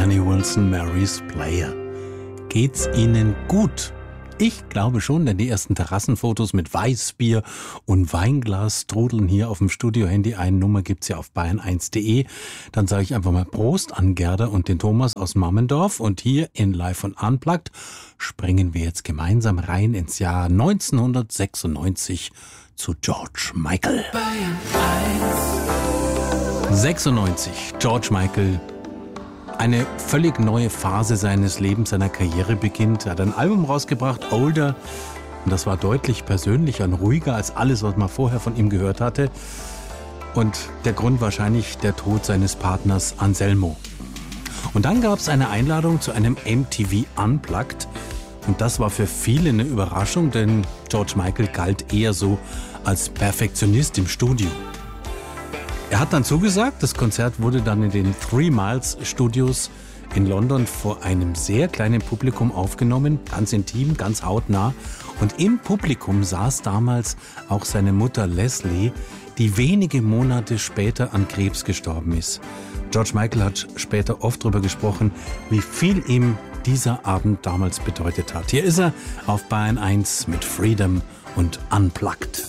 Danny Wilson, Mary's Player. Geht's Ihnen gut? Ich glaube schon, denn die ersten Terrassenfotos mit Weißbier und Weinglas trudeln hier auf dem Studio-Handy ein. Nummer gibt's ja auf bayern1.de. Dann sage ich einfach mal Prost an Gerda und den Thomas aus Mammendorf. Und hier in Live und Unplugged springen wir jetzt gemeinsam rein ins Jahr 1996 zu George Michael. Bayern 1. 96, George Michael. Eine völlig neue Phase seines Lebens, seiner Karriere beginnt. Er hat ein Album rausgebracht, Older. Und das war deutlich persönlicher und ruhiger als alles, was man vorher von ihm gehört hatte. Und der Grund wahrscheinlich der Tod seines Partners Anselmo. Und dann gab es eine Einladung zu einem MTV Unplugged. Und das war für viele eine Überraschung, denn George Michael galt eher so als Perfektionist im Studio. Er hat dann zugesagt, das Konzert wurde dann in den 3 Miles Studios in London vor einem sehr kleinen Publikum aufgenommen, ganz intim, ganz hautnah. Und im Publikum saß damals auch seine Mutter Leslie, die wenige Monate später an Krebs gestorben ist. George Michael hat später oft darüber gesprochen, wie viel ihm dieser Abend damals bedeutet hat. Hier ist er auf Bayern 1 mit Freedom und Unplugged.